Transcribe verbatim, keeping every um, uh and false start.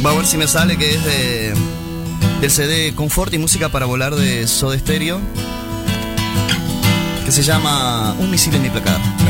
Va a ver si me sale, que es de del C D Confort y Música para Volar de Soda Stereo, que se llama Un misil en mi placar.